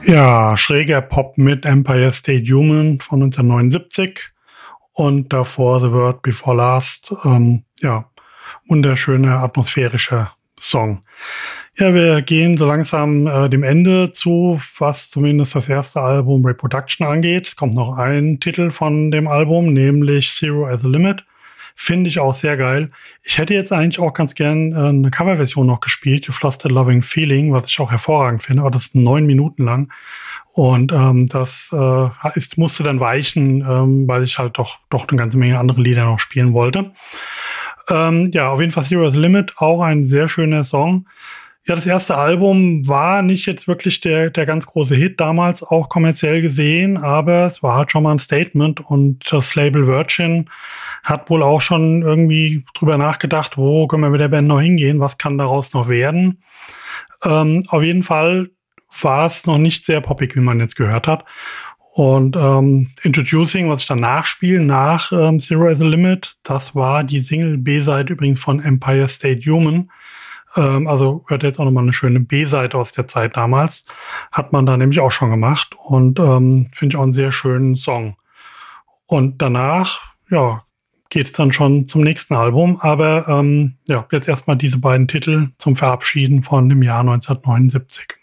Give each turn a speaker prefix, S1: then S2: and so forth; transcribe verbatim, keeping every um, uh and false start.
S1: Ja, schräger Pop mit Empire State Human von neunzehnhundertneunundsiebzig und davor The Word Before Last. Ähm, ja, wunderschöner, atmosphärischer Song. Ja, wir gehen so langsam äh, dem Ende zu, was zumindest das erste Album Reproduction angeht. Es kommt noch ein Titel von dem Album, nämlich Zero as a Limit. Finde ich auch sehr geil. Ich hätte jetzt eigentlich auch ganz gern äh, eine Coverversion noch gespielt, You've Lost a Loving Feeling, was ich auch hervorragend finde, aber das ist neun Minuten lang. Und ähm, das äh, ist, musste dann weichen, ähm, weil ich halt doch, doch eine ganze Menge andere Lieder noch spielen wollte. Ähm, ja, auf jeden Fall Zero as a Limit, auch ein sehr schöner Song. Ja, das erste Album war nicht jetzt wirklich der, der ganz große Hit damals, auch kommerziell gesehen, aber es war halt schon mal ein Statement und das Label Virgin hat wohl auch schon irgendwie drüber nachgedacht, wo können wir mit der Band noch hingehen, was kann daraus noch werden. Ähm, auf jeden Fall war es noch nicht sehr poppig, wie man jetzt gehört hat. Und ähm, Introducing, was ich danach spiele, nach ähm, Zero as a Limit, das war die Single B-Seite übrigens von Empire State Human. Ähm, also hört jetzt auch nochmal eine schöne B-Seite aus der Zeit damals. Hat man da nämlich auch schon gemacht und ähm, finde ich auch einen sehr schönen Song. Und danach, ja, geht es dann schon zum nächsten Album. Aber ähm, ja, jetzt erstmal diese beiden Titel zum Verabschieden von dem Jahr neunzehnhundertneunundsiebzig.